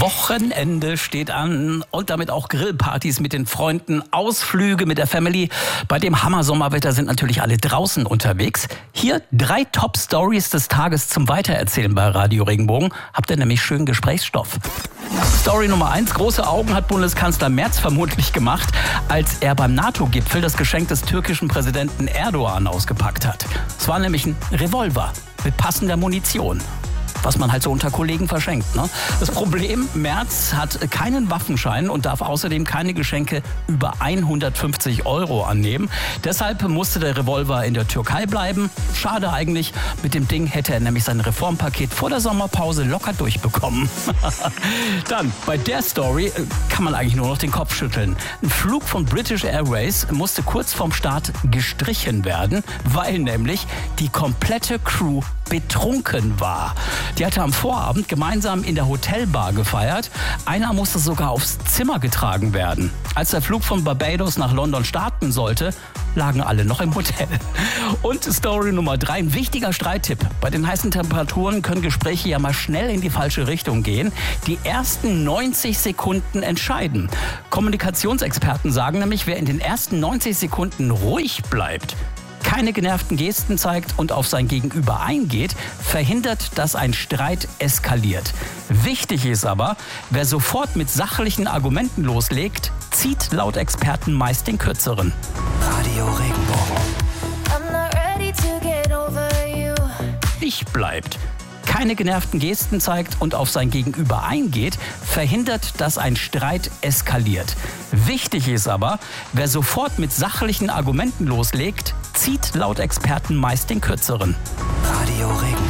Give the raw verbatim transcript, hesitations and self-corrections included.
Wochenende steht an und damit auch Grillpartys mit den Freunden, Ausflüge mit der Family. Bei dem Hammer-Sommerwetter sind natürlich alle draußen unterwegs. Hier drei Top-Stories des Tages zum Weitererzählen bei Radio Regenbogen. Habt ihr nämlich schönen Gesprächsstoff. Story Nummer eins. Große Augen hat Bundeskanzler Merz vermutlich gemacht, als er beim NATO-Gipfel das Geschenk des türkischen Präsidenten Erdogan ausgepackt hat. Es war nämlich ein Revolver mit passender Munition. Was man halt so unter Kollegen verschenkt. Ne? Das Problem, Merz hat keinen Waffenschein und darf außerdem keine Geschenke über hundertfünfzig Euro annehmen. Deshalb musste der Revolver in der Türkei bleiben. Schade eigentlich. Mit dem Ding hätte er nämlich sein Reformpaket vor der Sommerpause locker durchbekommen. Dann, bei der Story kann man eigentlich nur noch den Kopf schütteln. Ein Flug von British Airways musste kurz vorm Start gestrichen werden, weil nämlich die komplette Crew betrunken war. Die hatte am Vorabend gemeinsam in der Hotelbar gefeiert. Einer musste sogar aufs Zimmer getragen werden. Als der Flug von Barbados nach London starten sollte, lagen alle noch im Hotel. Und Story Nummer drei, ein wichtiger Streittipp. Bei den heißen Temperaturen können Gespräche ja mal schnell in die falsche Richtung gehen. Die ersten neunzig Sekunden entscheiden. Kommunikationsexperten sagen nämlich, wer in den ersten neunzig Sekunden ruhig bleibt, keine genervten Gesten zeigt und auf sein Gegenüber eingeht, verhindert, dass ein Streit eskaliert. Wichtig ist aber, wer sofort mit sachlichen Argumenten loslegt, zieht laut Experten meist den kürzeren. Radio Regenbogen. Ruhig bleibt, keine genervten Gesten zeigt und auf sein Gegenüber eingeht, verhindert, dass ein Streit eskaliert. Wichtig ist aber, wer sofort mit sachlichen Argumenten loslegt, zieht laut Experten meist den kürzeren. Radio Regenbogen.